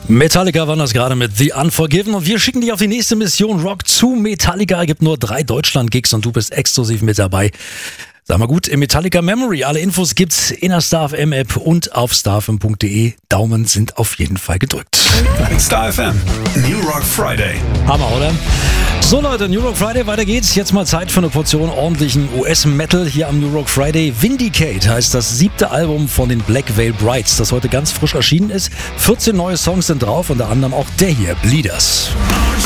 Metallica waren das gerade mit The Unforgiven und wir schicken dich auf die nächste Mission Rock zu Metallica. Gibt nur 3 Deutschland-Gigs und du bist exklusiv mit dabei. Sag mal gut, im Metallica Memory. Alle Infos gibt's in der StarFM App und auf starfm.de. Daumen sind auf jeden Fall gedrückt. StarFM, New Rock Friday. Hammer, oder? So Leute, New Rock Friday, weiter geht's. Jetzt mal Zeit für eine Portion ordentlichen US-Metal hier am New Rock Friday. Vindicate heißt das 7. Album von den Black Veil Brides, das heute ganz frisch erschienen ist. 14 neue Songs sind drauf, unter anderem auch der hier, Bleeders.